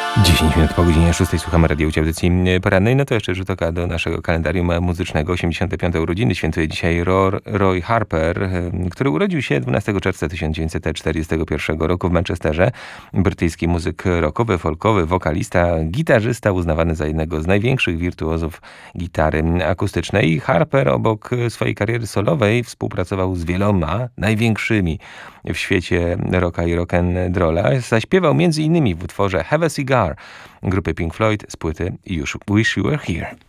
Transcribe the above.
10 minut po godzinie 6 słuchamy radiowej audycji porannej. No to jeszcze rzut oka do naszego kalendarium muzycznego. 85. urodziny świętuje dzisiaj Roy Harper, który urodził się 12 czerwca 1941 roku w Manchesterze. Brytyjski muzyk rockowy, folkowy, wokalista, gitarzysta, uznawany za jednego z największych wirtuozów gitary akustycznej. Harper obok swojej kariery solowej współpracował z wieloma największymi w świecie rocka i rock'n'rolla. Zaśpiewał m.in. w utworze Have a Cigar grupy Pink Floyd z płyty Wish You Were Here.